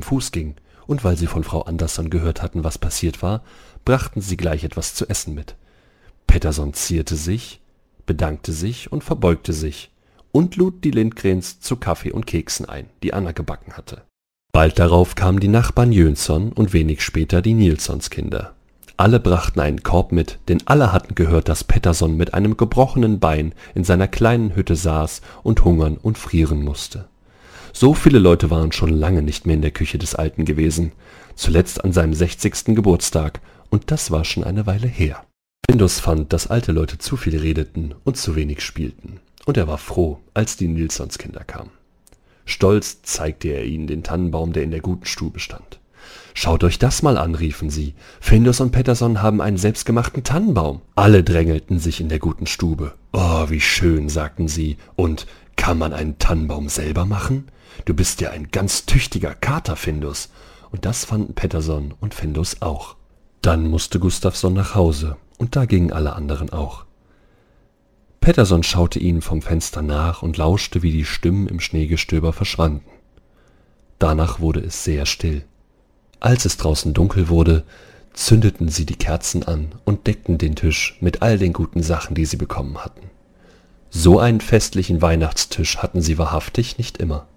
Fuß ging, und weil sie von Frau Andersson gehört hatten, was passiert war, brachten sie gleich etwas zu essen mit. Petterson zierte sich, bedankte sich und verbeugte sich und lud die Lindgrens zu Kaffee und Keksen ein, die Anna gebacken hatte. Bald darauf kamen die Nachbarn Jönsson und wenig später die Nilssons Kinder. Alle brachten einen Korb mit, denn alle hatten gehört, dass Petterson mit einem gebrochenen Bein in seiner kleinen Hütte saß und hungern und frieren musste. So viele Leute waren schon lange nicht mehr in der Küche des Alten gewesen, zuletzt an seinem 60. Geburtstag, und das war schon eine Weile her. Findus fand, dass alte Leute zu viel redeten und zu wenig spielten, und er war froh, als die Nilssons Kinder kamen. Stolz zeigte er ihnen den Tannenbaum, der in der guten Stube stand. »Schaut euch das mal an«, riefen sie. »Findus und Petterson haben einen selbstgemachten Tannenbaum.« Alle drängelten sich in der guten Stube. »Oh, wie schön«, sagten sie. »Und kann man einen Tannenbaum selber machen? Du bist ja ein ganz tüchtiger Kater, Findus.« Und das fanden Petterson und Findus auch. Dann musste Gustafsson nach Hause, und da gingen alle anderen auch. Petterson schaute ihnen vom Fenster nach und lauschte, wie die Stimmen im Schneegestöber verschwanden. Danach wurde es sehr still. Als es draußen dunkel wurde, zündeten sie die Kerzen an und deckten den Tisch mit all den guten Sachen, die sie bekommen hatten. So einen festlichen Weihnachtstisch hatten sie wahrhaftig nicht immer.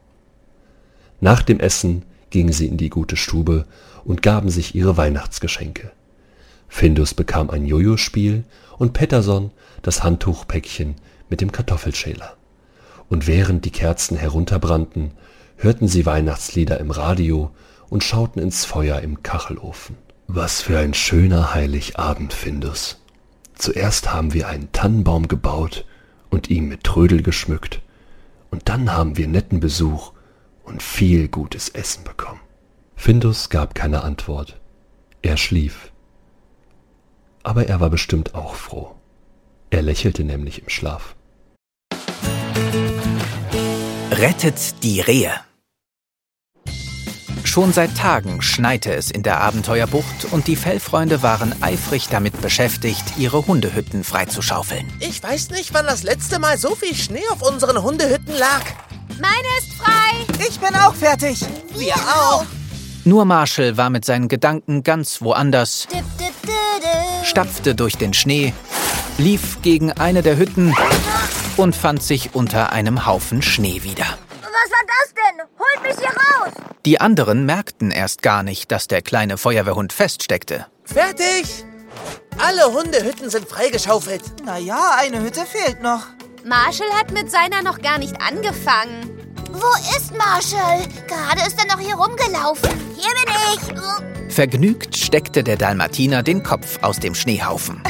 Nach dem Essen gingen sie in die gute Stube und gaben sich ihre Weihnachtsgeschenke. Findus bekam ein Jojo-Spiel und Petterson das Handtuchpäckchen mit dem Kartoffelschäler. Und während die Kerzen herunterbrannten, hörten sie Weihnachtslieder im Radio und schauten ins Feuer im Kachelofen. Was für ein schöner Heiligabend, Findus. Zuerst haben wir einen Tannenbaum gebaut und ihn mit Trödel geschmückt. Und dann haben wir netten Besuch und viel gutes Essen bekommen. Findus gab keine Antwort. Er schlief. Aber er war bestimmt auch froh. Er lächelte nämlich im Schlaf. Rettet die Rehe. Schon seit Tagen schneite es in der Abenteuerbucht und die Fellfreunde waren eifrig damit beschäftigt, ihre Hundehütten freizuschaufeln. Ich weiß nicht, wann das letzte Mal so viel Schnee auf unseren Hundehütten lag. Meine ist frei. Ich bin auch fertig. Wir auch. Nur Marshall war mit seinen Gedanken ganz woanders, Dip, dip, dip, dip. stapfte durch den Schnee, lief gegen eine der Hütten und fand sich unter einem Haufen Schnee wieder. Was war das denn? Holt mich hier raus. Die anderen merkten erst gar nicht, dass der kleine Feuerwehrhund feststeckte. Fertig. Alle Hundehütten sind freigeschaufelt. Naja, eine Hütte fehlt noch. Marshall hat mit seiner noch gar nicht angefangen. Wo ist Marshall? Gerade ist er noch hier rumgelaufen. Hier bin ich. Vergnügt steckte der Dalmatiner den Kopf aus dem Schneehaufen.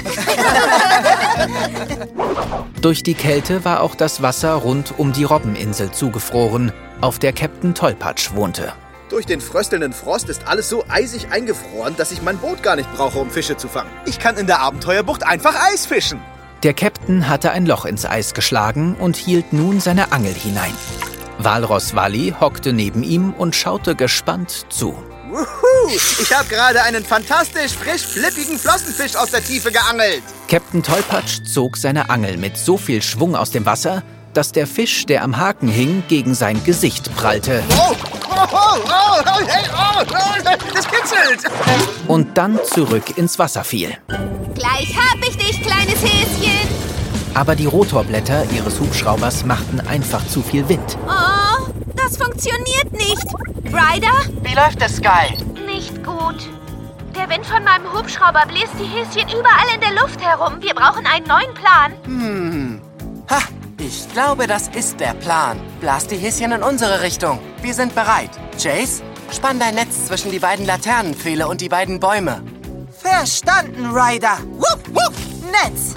Durch die Kälte war auch das Wasser rund um die Robbeninsel zugefroren, auf der Captain Tollpatsch wohnte. Durch den fröstelnden Frost ist alles so eisig eingefroren, dass ich mein Boot gar nicht brauche, um Fische zu fangen. Ich kann in der Abenteuerbucht einfach Eis fischen. Der Captain hatte ein Loch ins Eis geschlagen und hielt nun seine Angel hinein. Walross Wally hockte neben ihm und schaute gespannt zu. Wuhu! Ich habe gerade einen fantastisch frisch flippigen Flossenfisch aus der Tiefe geangelt. Captain Tollpatsch zog seine Angel mit so viel Schwung aus dem Wasser, dass der Fisch, der am Haken hing, gegen sein Gesicht prallte. Oh, oh, oh, oh, hey, oh, das kitzelt. Und dann zurück ins Wasser fiel. Gleich hab ich dich, kleines Häschen. Aber die Rotorblätter ihres Hubschraubers machten einfach zu viel Wind. Oh, das funktioniert nicht. Ryder? Wie läuft es, Sky? Nicht gut. Der Wind von meinem Hubschrauber bläst die Häschen überall in der Luft herum. Wir brauchen einen neuen Plan. Ha, ich glaube, das ist der Plan. Blas die Häschen in unsere Richtung. Wir sind bereit. Chase, spann dein Netz zwischen die beiden Laternenpfähle und die beiden Bäume. Verstanden, Ryder. Wuff, wuff, Netz.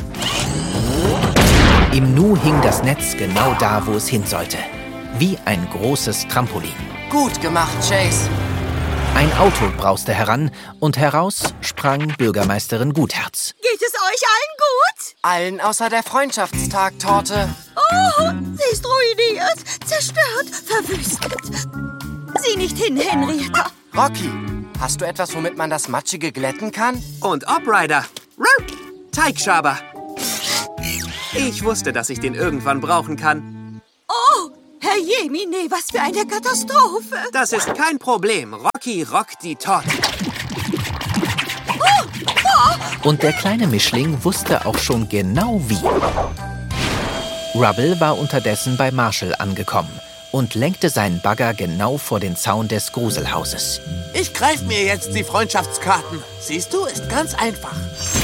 Im Nu hing das Netz genau da, wo es hin sollte. Wie ein großes Trampolin. Gut gemacht, Chase. Ein Auto brauste heran und heraus sprang Bürgermeisterin Gutherz. Geht es euch allen gut? Allen außer der Freundschaftstag-Torte. Oh, sie ist ruiniert, zerstört, verwüstet. Sieh nicht hin, Henrietta. Rocky, hast du etwas, womit man das Matschige glätten kann? Und ob, Ryder. Teigschaber. Ich wusste, dass ich den irgendwann brauchen kann. Oh, Herrjemine, was für eine Katastrophe. Das ist kein Problem. Rocky rockt die Torte. Und der kleine Mischling wusste auch schon genau wie. Rubble war unterdessen bei Marshall angekommen und lenkte seinen Bagger genau vor den Zaun des Gruselhauses. Ich greife mir jetzt die Freundschaftskarten. Siehst du, ist ganz einfach.